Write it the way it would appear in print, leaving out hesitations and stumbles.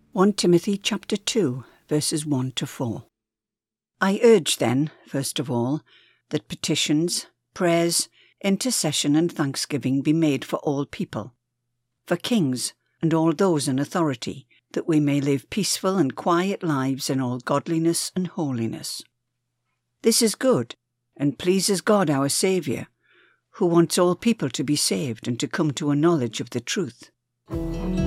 1 Timothy chapter 2, verses 1 to 4. I urge then, first of all, that petitions, prayers, intercession and thanksgiving be made for all people, for kings and all those in authority, that we may live peaceful and quiet lives in all godliness and holiness. This is good and pleases God our Saviour, who wants all people to be saved and to come to a knowledge of the truth.